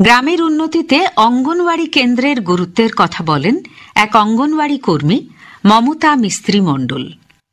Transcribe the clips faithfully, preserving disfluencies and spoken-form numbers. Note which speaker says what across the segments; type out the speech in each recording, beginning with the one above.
Speaker 1: গ্রামের উন্নতিতে অঙ্গনওয়াড়ি কেন্দ্রের গুরুত্বের কথা বলেন এক অঙ্গনওয়াড়ি কর্মী মমতা মিস্ত্রি মণ্ডল।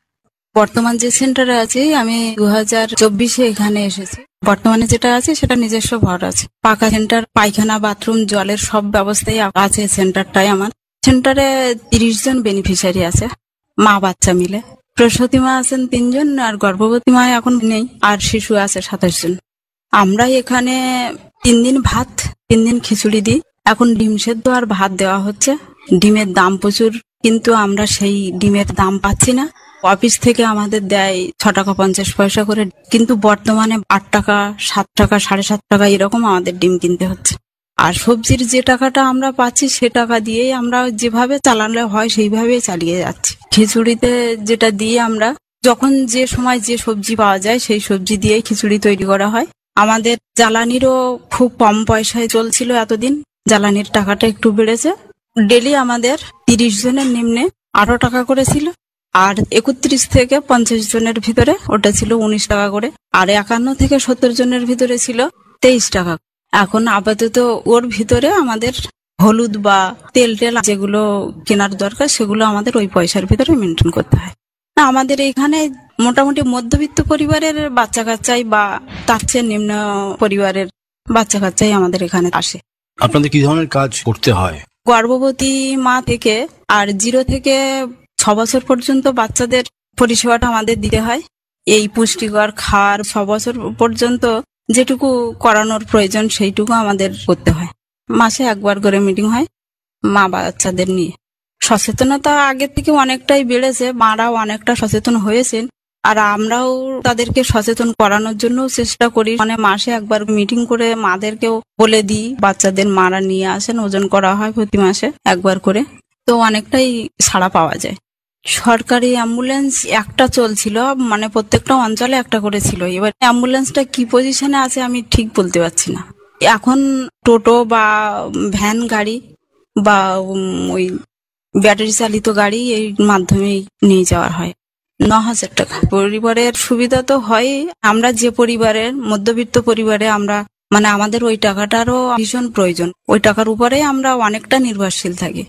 Speaker 2: বর্তমান যে সেন্টারে আছে আমি দু হাজার চব্বিশে এখানে এসেছি। বর্তমানে যেটা আছে সেটা নিজস্ব ঘর আছে, পাকা সেন্টার, পায়খানা, বাথরুম, জলের সব ব্যবস্থাই আছে সেন্টারটাই আমার। সেন্টারে তিরিশ জন বেনিফিশিয়ারি আছে, মা বাচ্চা মিলে। প্রসূতি মা আছেন তিনজন, আর গর্ভবতী মা এখন নেই, আর শিশু আছে সাতাশ জন। আমরা এখানে তিন দিন ভাত, তিন দিন খিচুড়ি দিই। এখন ডিম সেদ্ধ আর ভাত দেওয়া হচ্ছে। ডিমের দাম প্রচুর, কিন্তু আমরা সেই ডিমের দাম পাচ্ছি না। অফিস থেকে আমাদের দেয় ছ টাকা পঞ্চাশ পয়সা করে, কিন্তু বর্তমানে আট টাকা, সাত টাকা, সাড়ে সাত টাকা এরকম আমাদের ডিম কিনতে হচ্ছে। আর সবজির যে টাকাটা আমরা পাচ্ছি সে টাকা দিয়েই আমরা যেভাবে চালানো হয় সেইভাবেই চালিয়ে যাচ্ছি। খিচুড়িতে যেটা দিই আমরা, যখন যে সময় যে সবজি পাওয়া যায় সেই সবজি দিয়েই খিচুড়ি তৈরি করা হয়। আমাদের জ্বালানিরও খুব কম পয়সায় চলছিল এতদিন, জ্বালানির টাকাটা একটু বেড়েছে। ডেলি আমাদের তিরিশ জনের নিম্নে আঠারো টাকা করে ছিল, আর একত্রিশ থেকে পঞ্চাশ জনের ভিতরে ওটা ছিল উনিশ টাকা করে, আর একান্ন থেকে সত্তর জনের ভিতরে ছিল তেইশ টাকা। এখন আপাতত ওর ভিতরে আমাদের হলুদ বা তেল টেল যেগুলো কেনার দরকার সেগুলো আমাদের ওই পয়সার ভিতরে মেনটেন করতে হয়। আমাদের এখানে মোটামুটি মধ্যবিত্ত পরিবারের বাচ্চা কাচ্চাই বা তার চেয়ে নিম্ন পরিবারের বাচ্চা কাচ্চাই আমাদের এখানে আসে।
Speaker 3: আপনাদের কি ধরনের কাজ করতে হয়?
Speaker 2: গর্ভবতী মা থেকে আর জিরো থেকে ছ বছর পর্যন্ত বাচ্চাদের পরিষেবাটা আমাদের দিতে হয়। এই পুষ্টিকর খাওয়ার ছ বছর পর্যন্ত যেটুকু করানোর প্রয়োজন সেইটুকু আমাদের করতে হয়। মাসে একবার করে মিটিং হয় মা বাচ্চাদের নিয়ে। সচেতনতা আগের থেকে অনেকটাই বেড়েছে, মারাও অনেকটা সচেতন হয়েছেন, আর আমরাও তাদেরকে সচেতন করানোর জন্য চেষ্টা করি। মানে মাসে একবার মিটিং করে মাদেরকেও বলে দিই, বাচ্চাদের মারা নিয়ে আসেন, ওজন করা হয় প্রতি মাসে একবার করে, তো অনেকটাই ছাড়া পাওয়া যায়। সরকারি অ্যাম্বুলেন্স একটা চলছিল, মানে প্রত্যেকটা অঞ্চলে একটা করে ছিল। এবার অ্যাম্বুলেন্সটা কি পজিশনে আছে আমি ঠিক বলতে পারছি না। এখন টোটো বা ভ্যান গাড়ি বা ওই ব্যাটারি চালিত গাড়ি এই মাধ্যমেই নিয়ে যাওয়া হয়। ন হাজার টাকা পরিবারের সুবিধা তো হয়। আমরা যে পরিবারের মধ্যবিত্ত পরিবারে আমরা, মানে আমাদের ওই টাকাটারও ভীষণ প্রয়োজন, ওই টাকার উপরে আমরা অনেকটা নির্ভরশীল থাকি।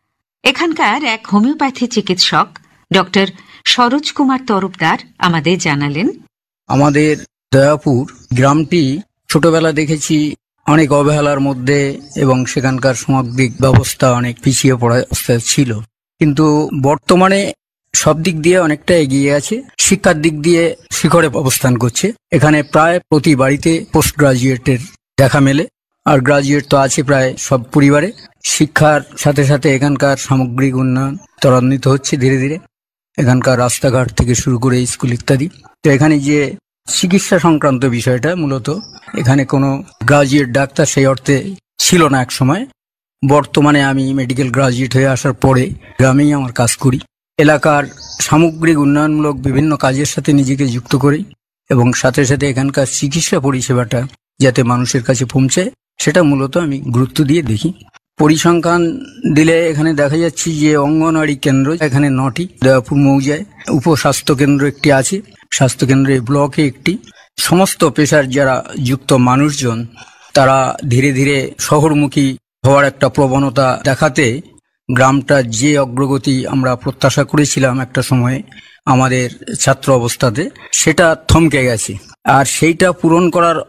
Speaker 1: এখানকার এক হোমিওপ্যাথি চিকিৎসক ডক্টর সরোজ কুমার তরফদার আমাদের জানালেন,
Speaker 4: আমাদের দয়াপুর গ্রামটি ছোটবেলা দেখেছি অনেক অবহেলার মধ্যে, এবং সেখানকার সামগ্রিক ব্যবস্থা অনেক পিছিয়ে পড়া অবস্থায় ছিল, কিন্তু বর্তমানে সব দিক দিয়ে অনেকটা এগিয়ে আছে। শিক্ষার দিক দিয়ে শিখরে অবস্থান করছে। এখানে প্রায় প্রতি বাড়িতে পোস্ট গ্রাজুয়েটের দেখা মেলে, আর গ্রাজুয়েট তো আছে প্রায় সব পরিবারে। শিক্ষার সাথে সাথে এখানকার সামগ্রিক উন্নয়ন ত্বরান্বিত হচ্ছে ধীরে ধীরে, এখানকার রাস্তাঘাট থেকে শুরু করে স্কুল ইত্যাদি। তো এখানে যে চিকিৎসা সংক্রান্ত বিষয়টা, মূলত এখানে কোনো গ্রাজুয়েট ডাক্তার সেই অর্থে ছিল না এক সময়। বর্তমানে আমি মেডিকেল গ্রাজুয়েট হয়ে আসার পরে গ্রামেই আমার কাজ করি। এলাকার সামগ্রিক উন্নয়নমূলক বিভিন্ন কাজের সাথে নিজেকে যুক্ত করি, এবং সাথে সাথে এখানকার চিকিৎসা পরিষেবাটা যাতে মানুষের কাছে পৌঁছায় সেটা মূলত আমি গুরুত্ব দিয়ে দেখি। পরিসংখ্যান দিলে এখানে দেখা যাচ্ছে যে অঙ্গনওয়াড়ি কেন্দ্র এখানে নটি, দয়াপুর মৌজায় উপস্বাস্থ্য কেন্দ্র একটি আছে, স্বাস্থ্যকেন্দ্রে ব্লকে একটি। সমস্ত পেশার যারা যুক্ত মানুষজন তারা ধীরে ধীরে শহরমুখী হওয়ার একটা প্রবণতা দেখাতে গ্রামটা যে অগ্রগতি আমরা প্রত্যাশা করেছিলাম একটা সময়ে আমাদের ছাত্র অবস্থাতে, সেটা থমকে গেছে। আর সেইটা পূরণ করার